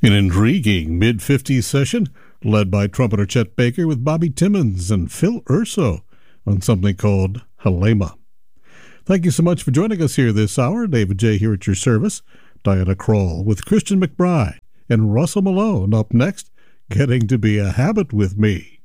An intriguing mid-50s session led by trumpeter Chet Baker with Bobby Timmons and Phil Urso on something called Halema. Thank you so much for joining us here this hour. David J. here at your service. Diana Krall with Christian McBride and Russell Malone up next, Getting to Be a Habit with Me.